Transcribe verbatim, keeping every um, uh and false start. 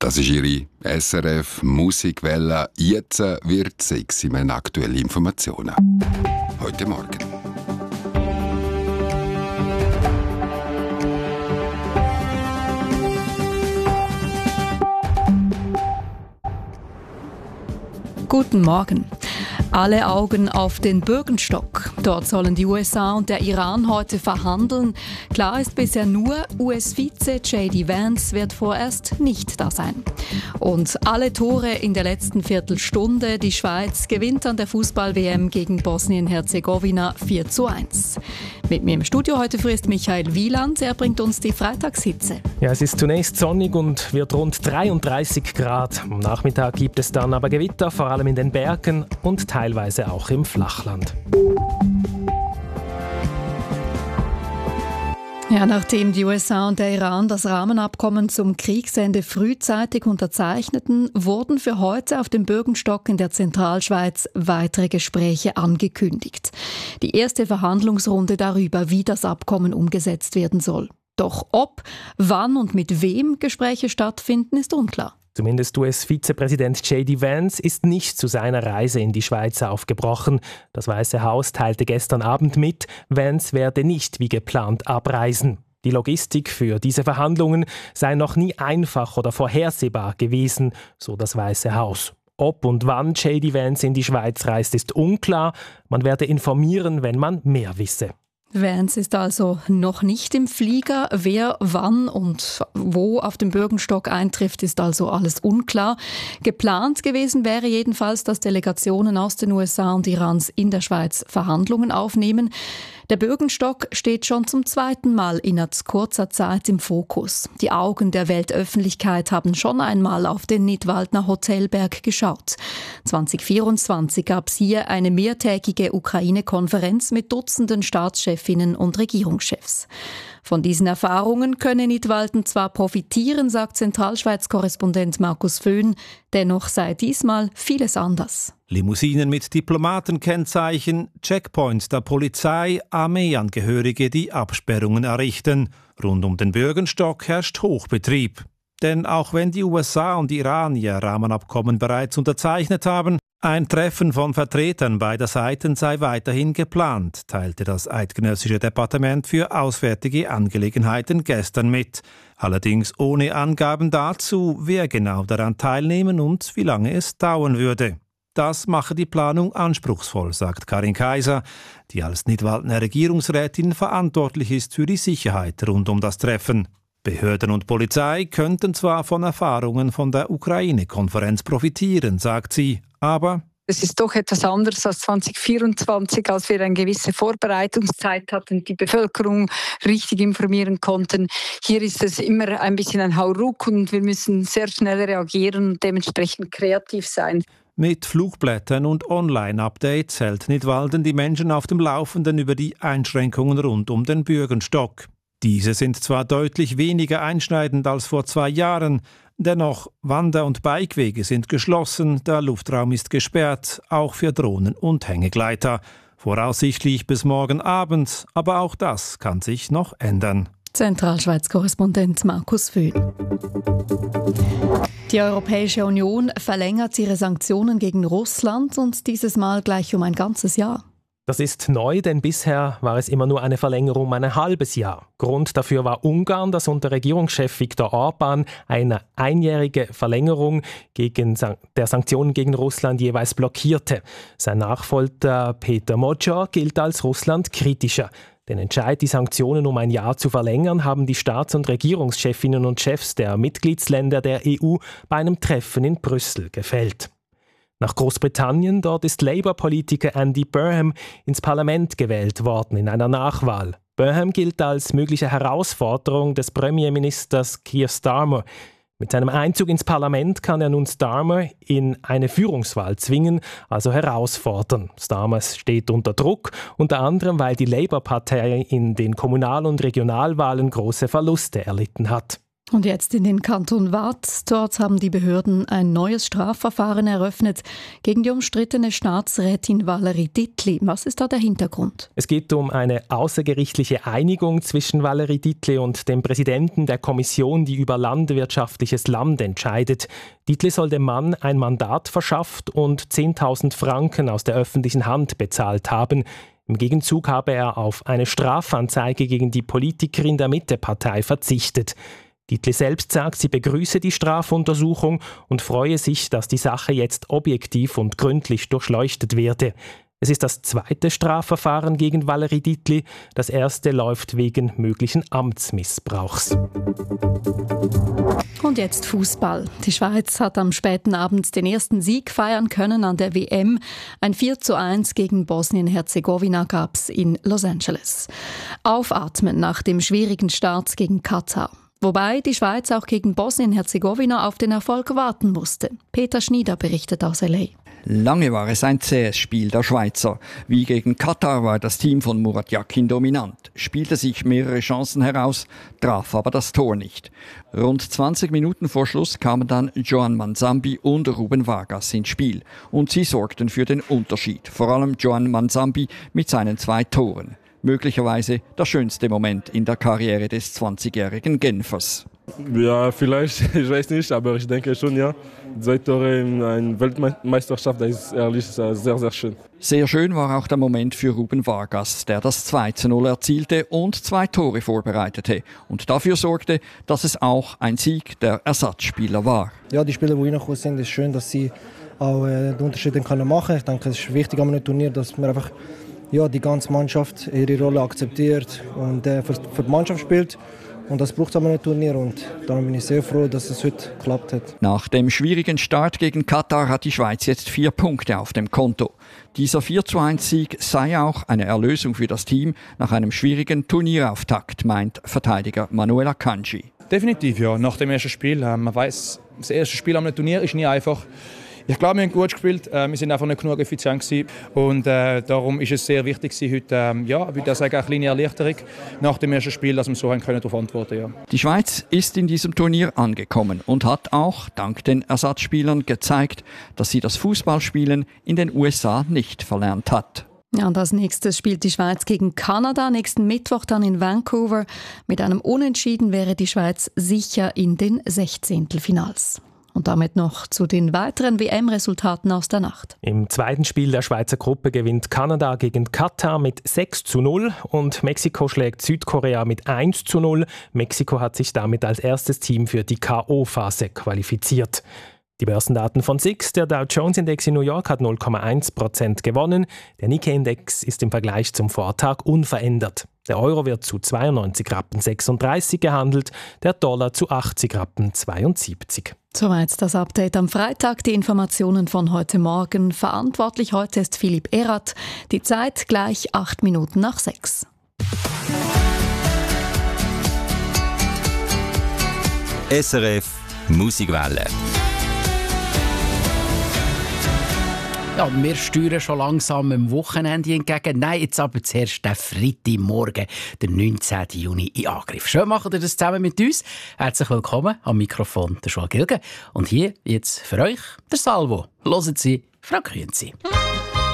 Das ist Ihre S R F Musikwelle. Jetzt wird sexy mit aktuellen Informationen. Heute Morgen. Guten Morgen. Alle Augen auf den Bürgenstock. Dort sollen die U S A und der Iran heute verhandeln. Klar ist bisher nur, U S-Vize J D Vance wird vorerst nicht da sein. Und alle Tore in der letzten Viertelstunde. Die Schweiz gewinnt an der Fußball-W M gegen Bosnien-Herzegowina vier zu eins. Mit mir im Studio heute früh ist Michael Wieland. Er bringt uns die Freitagshitze. Ja, es ist zunächst sonnig und wird rund dreiunddreißig Grad. Am Nachmittag gibt es dann aber Gewitter, vor allem in den Bergen und teilweise auch im Flachland. Ja, nachdem die U S A und der Iran das Rahmenabkommen zum Kriegsende frühzeitig unterzeichneten, wurden für heute auf dem Bürgenstock in der Zentralschweiz weitere Gespräche angekündigt. Die erste Verhandlungsrunde darüber, wie das Abkommen umgesetzt werden soll. Doch ob, wann und mit wem Gespräche stattfinden, ist unklar. Zumindest U S-Vizepräsident J D Vance ist nicht zu seiner Reise in die Schweiz aufgebrochen. Das Weiße Haus teilte gestern Abend mit, Vance werde nicht wie geplant abreisen. Die Logistik für diese Verhandlungen sei noch nie einfach oder vorhersehbar gewesen, so das Weiße Haus. Ob und wann J D Vance in die Schweiz reist, ist unklar. Man werde informieren, wenn man mehr wisse. Vance ist also noch nicht im Flieger. Wer wann und wo auf dem Bürgenstock eintrifft, ist also alles unklar. Geplant gewesen wäre jedenfalls, dass Delegationen aus den U S A und Irans in der Schweiz Verhandlungen aufnehmen. Der Bürgenstock steht schon zum zweiten Mal innerhalb kurzer Zeit im Fokus. Die Augen der Weltöffentlichkeit haben schon einmal auf den Nidwaldner Hotelberg geschaut. zwanzig vierundzwanzig gab es hier eine mehrtägige Ukraine-Konferenz mit Dutzenden Staatschefinnen und Regierungschefs. Von diesen Erfahrungen könne Nidwalden zwar profitieren, sagt Zentralschweiz-Korrespondent Markus Föhn, dennoch sei diesmal vieles anders. Limousinen mit Diplomatenkennzeichen, Checkpoints der Polizei, Armeeangehörige, die Absperrungen errichten. Rund um den Bürgenstock herrscht Hochbetrieb. Denn auch wenn die U S A und Iran ihr Rahmenabkommen bereits unterzeichnet haben, ein Treffen von Vertretern beider Seiten sei weiterhin geplant, teilte das Eidgenössische Departement für Auswärtige Angelegenheiten gestern mit. Allerdings ohne Angaben dazu, wer genau daran teilnehmen und wie lange es dauern würde. Das mache die Planung anspruchsvoll, sagt Karin Kaiser, die als Nidwaldner Regierungsrätin verantwortlich ist für die Sicherheit rund um das Treffen. Behörden und Polizei könnten zwar von Erfahrungen von der Ukraine-Konferenz profitieren, sagt sie, aber es ist doch etwas anderes als zwanzig vierundzwanzig, als wir eine gewisse Vorbereitungszeit hatten, die Bevölkerung richtig informieren konnten. Hier ist es immer ein bisschen ein Hauruck und wir müssen sehr schnell reagieren und dementsprechend kreativ sein. Mit Flugblättern und Online-Updates hält Nidwalden die Menschen auf dem Laufenden über die Einschränkungen rund um den Bürgenstock. Diese sind zwar deutlich weniger einschneidend als vor zwei Jahren, dennoch Wander- und Bikewege sind geschlossen, der Luftraum ist gesperrt, auch für Drohnen und Hängegleiter. Voraussichtlich bis morgen Abend, aber auch das kann sich noch ändern. Zentralschweiz-Korrespondent Markus Föhn. Die Europäische Union verlängert ihre Sanktionen gegen Russland und dieses Mal gleich um ein ganzes Jahr. Das ist neu, denn bisher war es immer nur eine Verlängerung um ein halbes Jahr. Grund dafür war Ungarn, das unter Regierungschef Viktor Orbán eine einjährige Verlängerung gegen der Sanktionen gegen Russland jeweils blockierte. Sein Nachfolger Peter Magyar gilt als Russland-kritischer. Den Entscheid, die Sanktionen um ein Jahr zu verlängern, haben die Staats- und Regierungschefinnen und Chefs der Mitgliedsländer der E U bei einem Treffen in Brüssel gefällt. Nach Großbritannien, dort ist Labour-Politiker Andy Burnham ins Parlament gewählt worden in einer Nachwahl. Burnham gilt als mögliche Herausforderung des Premierministers Keir Starmer. Mit seinem Einzug ins Parlament kann er nun Starmer in eine Führungswahl zwingen, also herausfordern. Starmer steht unter Druck, unter anderem, weil die Labour-Partei in den Kommunal- und Regionalwahlen große Verluste erlitten hat. Und jetzt in den Kanton Waadt. Dort haben die Behörden ein neues Strafverfahren eröffnet gegen die umstrittene Staatsrätin Valerie Dietli. Was ist da der Hintergrund? Es geht um eine außergerichtliche Einigung zwischen Valerie Dietli und dem Präsidenten der Kommission, die über landwirtschaftliches Land entscheidet. Dietli soll dem Mann ein Mandat verschafft und zehntausend Franken aus der öffentlichen Hand bezahlt haben. Im Gegenzug habe er auf eine Strafanzeige gegen die Politikerin der Mittepartei verzichtet. Dietli selbst sagt, sie begrüße die Strafuntersuchung und freue sich, dass die Sache jetzt objektiv und gründlich durchleuchtet werde. Es ist das zweite Strafverfahren gegen Valerie Dietli. Das erste läuft wegen möglichen Amtsmissbrauchs. Und jetzt Fußball. Die Schweiz hat am späten Abend den ersten Sieg feiern können an der W M. Ein vier zu eins gegen Bosnien-Herzegowina gab es in Los Angeles. Aufatmen nach dem schwierigen Start gegen Katar. Wobei die Schweiz auch gegen Bosnien-Herzegowina auf den Erfolg warten musste. Peter Schnieder berichtet aus L A. Lange war es ein zähes Spiel der Schweizer. Wie gegen Katar war das Team von Murat Yakin dominant, spielte sich mehrere Chancen heraus, traf aber das Tor nicht. Rund zwanzig Minuten vor Schluss kamen dann Joan Manzambi und Ruben Vargas ins Spiel. Und sie sorgten für den Unterschied, vor allem Joan Manzambi mit seinen zwei Toren. Möglicherweise der schönste Moment in der Karriere des zwanzigjährigen Genfers. Ja, vielleicht, ich weiß nicht, aber ich denke schon, ja. Zwei Tore in einer Weltmeisterschaft, das ist ehrlich sehr, sehr schön. Sehr schön war auch der Moment für Ruben Vargas, der das zwei zu null erzielte und zwei Tore vorbereitete und dafür sorgte, dass es auch ein Sieg der Ersatzspieler war. Ja, die Spieler, die reingekommen sind, ist schön, dass sie auch äh, den Unterschied machen können. Ich denke, es ist wichtig an einem Turnier, dass man einfach ja, die ganze Mannschaft ihre Rolle akzeptiert und äh, für, für die Mannschaft spielt. Und das braucht es aber ein Turnier und darum bin ich sehr froh, dass es heute geklappt hat. Nach dem schwierigen Start gegen Katar hat die Schweiz jetzt vier Punkte auf dem Konto. Dieser vier zu eins Sieg sei auch eine Erlösung für das Team nach einem schwierigen Turnierauftakt, meint Verteidiger Manuel Akanji. Definitiv, ja. Nach dem ersten Spiel. Äh, man weiss, das erste Spiel am Turnier ist nie einfach. Ich glaube, wir haben gut gespielt. Äh, wir sind einfach nicht genug effizient gewesen. Und äh, darum ist es sehr wichtig heute, äh, ja, würde ich sagen, eine kleine Erleichterung nach dem ersten Spiel, dass wir so können darauf antworten. Ja. Die Schweiz ist in diesem Turnier angekommen und hat auch dank den Ersatzspielern gezeigt, dass sie das Fußballspielen in den U S A nicht verlernt hat. Ja, und als nächstes spielt die Schweiz gegen Kanada, nächsten Mittwoch dann in Vancouver. Mit einem Unentschieden wäre die Schweiz sicher in den Sechzehntelfinals. Und damit noch zu den weiteren W M-Resultaten aus der Nacht. Im zweiten Spiel der Schweizer Gruppe gewinnt Kanada gegen Katar mit sechs zu null und Mexiko schlägt Südkorea mit eins zu null. Mexiko hat sich damit als erstes Team für die K O-Phase qualifiziert. Die Börsendaten von S I X, der Dow Jones Index in New York hat null Komma eins Prozent gewonnen. Der Nikkei-Index ist im Vergleich zum Vortag unverändert. Der Euro wird zu zweiundneunzig Rappen sechsunddreißig gehandelt, der Dollar zu achtzig Rappen zweiundsiebzig. Soweit das Update am Freitag. Die Informationen von heute Morgen. Verantwortlich heute ist Philipp Erath. Die Zeit gleich acht Minuten nach sechs. S R F Musikwelle. Ja, wir steuern schon langsam am Wochenende entgegen. Nein, jetzt aber zuerst der Freitagmorgen, der neunzehnten Juni, in Angriff. Schön, macht ihr das zusammen mit uns. Herzlich willkommen am Mikrofon der Joa Gilgen. Und hier jetzt für euch der Salvo. Hören Sie Frau Grünzi.